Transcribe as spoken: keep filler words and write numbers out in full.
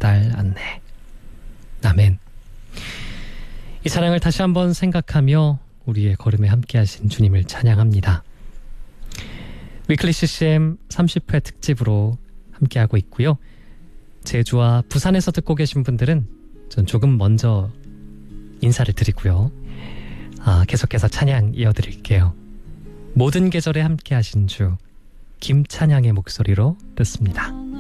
배달 안내. 아멘. 이 찬양을 다시 한번 생각하며 우리의 걸음에 함께하신 주님을 찬양합니다. 위클리 씨씨엠 삼십 회 특집으로 함께하고 있고요. 제주와 부산에서 듣고 계신 분들은 전 조금 먼저 인사를 드리고요. 아, 계속해서 찬양 이어드릴게요. 모든 계절에 함께하신 주 김찬양의 목소리로 듣습니다.